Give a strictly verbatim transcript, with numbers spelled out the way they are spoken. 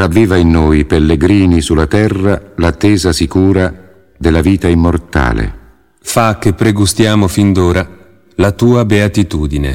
ravviva in noi, pellegrini sulla terra, l'attesa sicura della vita immortale. Fa che pregustiamo fin d'ora la tua beatitudine.